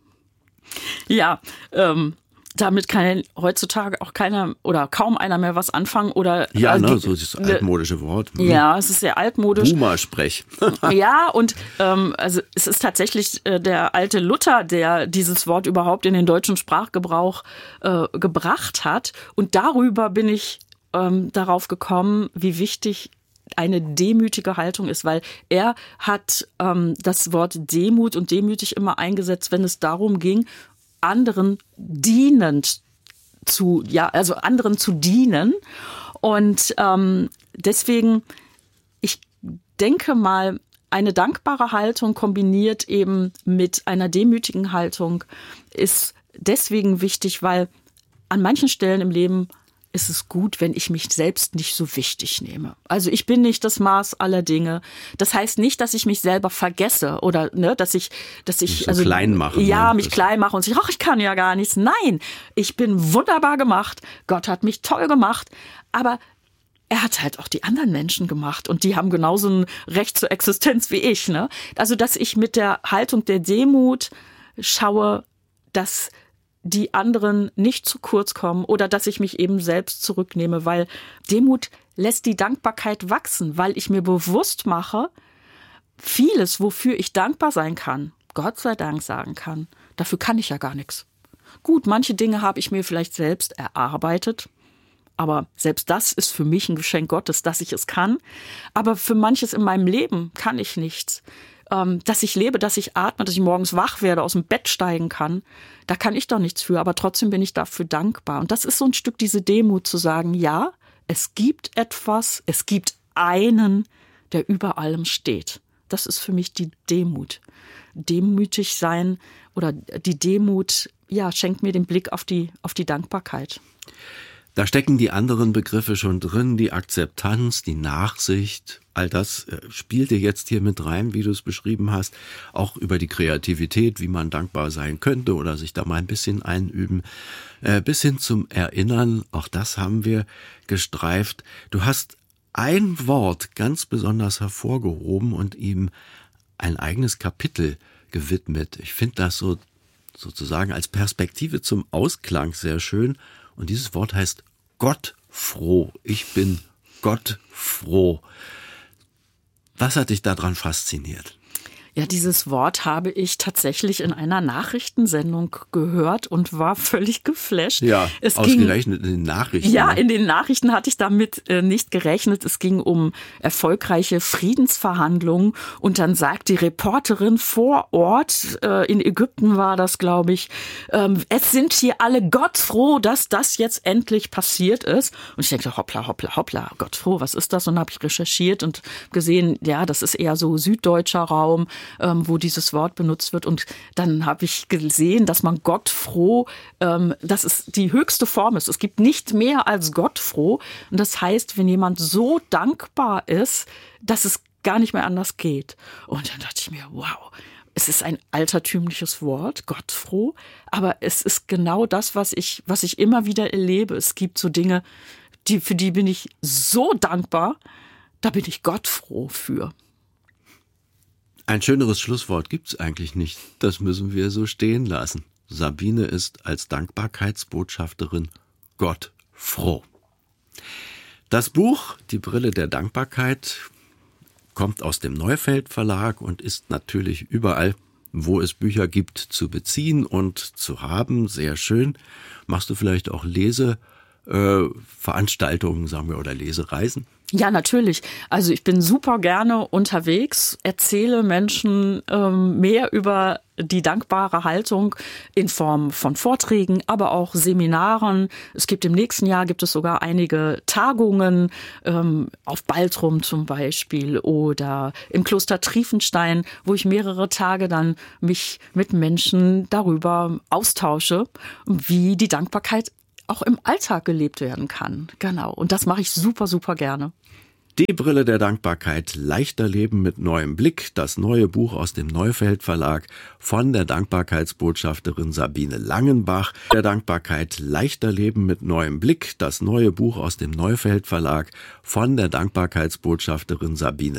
Ja, ähm damit kann heutzutage auch keiner oder kaum einer mehr was anfangen oder ja, also, ne, so das altmodische Wort. Hm. Ja, es ist sehr altmodisch. Boomer-Sprech. Ja, und ähm, also es ist tatsächlich äh, der alte Luther, der dieses Wort überhaupt in den deutschen Sprachgebrauch äh, gebracht hat. Und darüber bin ich ähm, darauf gekommen, wie wichtig eine demütige Haltung ist, weil er hat ähm, das Wort Demut und demütig immer eingesetzt, wenn es darum ging, anderen dienend zu, ja, also anderen zu dienen. Und ähm, deswegen, ich denke mal, eine dankbare Haltung kombiniert eben mit einer demütigen Haltung ist deswegen wichtig, weil an manchen Stellen im Leben ist es gut, wenn ich mich selbst nicht so wichtig nehme. Also ich bin nicht das Maß aller Dinge. Das heißt nicht, dass ich mich selber vergesse oder ne, dass ich, dass ich so also klein mache. Ja, ne? mich klein mache und sich, ach, ich kann ja gar nichts. Nein, ich bin wunderbar gemacht. Gott hat mich toll gemacht. Aber er hat halt auch die anderen Menschen gemacht und die haben genauso ein Recht zur Existenz wie ich. Ne? Also dass ich mit der Haltung der Demut schaue, dass die anderen nicht zu kurz kommen oder dass ich mich eben selbst zurücknehme, weil Demut lässt die Dankbarkeit wachsen, weil ich mir bewusst mache, vieles, wofür ich dankbar sein kann, Gott sei Dank sagen kann, dafür kann ich ja gar nichts. Gut, manche Dinge habe ich mir vielleicht selbst erarbeitet, aber selbst das ist für mich ein Geschenk Gottes, dass ich es kann. Aber für manches in meinem Leben kann ich nichts. ähm, dass ich lebe, dass ich atme, dass ich morgens wach werde, aus dem Bett steigen kann. Da kann ich doch nichts für, aber trotzdem bin ich dafür dankbar. Und das ist so ein Stück diese Demut zu sagen, ja, es gibt etwas, es gibt einen, der über allem steht. Das ist für mich die Demut. Demütig sein oder die Demut, ja, schenkt mir den Blick auf die, auf die Dankbarkeit. Da stecken die anderen Begriffe schon drin, die Akzeptanz, die Nachsicht, all das spielt dir jetzt hier mit rein, wie du es beschrieben hast, auch über die Kreativität, wie man dankbar sein könnte oder sich da mal ein bisschen einüben, äh, bis hin zum Erinnern, auch das haben wir gestreift. Du hast ein Wort ganz besonders hervorgehoben und ihm ein eigenes Kapitel gewidmet. Ich finde das so sozusagen als Perspektive zum Ausklang sehr schön. Und dieses Wort heißt gottfroh. Ich bin gottfroh. Was hat dich daran fasziniert? Ja, dieses Wort habe ich tatsächlich in einer Nachrichtensendung gehört und war völlig geflasht. Ja, es ausgerechnet ging, in den Nachrichten. Ja, in den Nachrichten hatte ich damit äh, nicht gerechnet. Es ging um erfolgreiche Friedensverhandlungen und dann sagt die Reporterin vor Ort, äh, in Ägypten war das, glaube ich, ähm, es sind hier alle gottfroh, dass das jetzt endlich passiert ist. Und ich denke, hoppla, hoppla, hoppla, gottfroh, was ist das? Und habe ich recherchiert und gesehen, ja, das ist eher so süddeutscher Raum, Ähm, wo dieses Wort benutzt wird. Und dann habe ich gesehen, dass man gottfroh, ähm, dass es die höchste Form ist. Es gibt nicht mehr als gottfroh. Und das heißt, wenn jemand so dankbar ist, dass es gar nicht mehr anders geht. Und dann dachte ich mir, wow, es ist ein altertümliches Wort, gottfroh. Aber es ist genau das, was ich, was ich immer wieder erlebe. Es gibt so Dinge, die, für die bin ich so dankbar, da bin ich gottfroh für. Ein schöneres Schlusswort gibt's eigentlich nicht. Das müssen wir so stehen lassen. Sabine ist als Dankbarkeitsbotschafterin Gott froh. Das Buch Die Brille der Dankbarkeit kommt aus dem Neufeld Verlag und ist natürlich überall, wo es Bücher gibt, zu beziehen und zu haben. Sehr schön. Machst du vielleicht auch Lese äh, Veranstaltungen, sagen wir, oder Lesereisen? Ja, natürlich. Also ich bin super gerne unterwegs, erzähle Menschen ähm, mehr über die dankbare Haltung in Form von Vorträgen, aber auch Seminaren. Es gibt im nächsten Jahr gibt es sogar einige Tagungen ähm, auf Baltrum zum Beispiel oder im Kloster Triefenstein, wo ich mehrere Tage dann mich mit Menschen darüber austausche, wie die Dankbarkeit auch im Alltag gelebt werden kann. Genau. Und das mache ich super, super gerne. Die Brille der Dankbarkeit, leichter leben mit neuem Blick, das neue Buch aus dem Neufeld Verlag von der Dankbarkeitsbotschafterin Sabine Langenbach. Der Dankbarkeit, leichter leben mit neuem Blick, das neue Buch aus dem Neufeld Verlag von der Dankbarkeitsbotschafterin Sabine